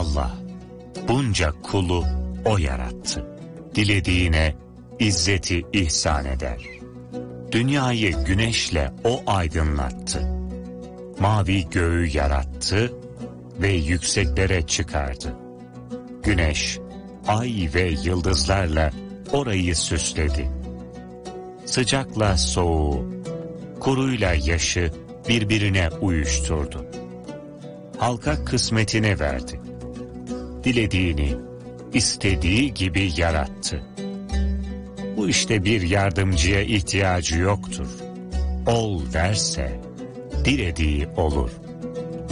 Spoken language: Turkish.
Allah bunca kulu O yarattı. Dilediğine izzeti ihsan eder. Dünyayı güneşle O aydınlattı. Mavi göğü yarattı ve yükseklere çıkardı. Güneş, ay ve yıldızlarla orayı süsledi. Sıcakla soğuğu, kuruyla yaşı birbirine uyuşturdu. Halka kısmetini verdi. Dilediğini, istediği gibi yarattı. Bu işte bir yardımcıya ihtiyacı yoktur. Ol derse, dilediği olur.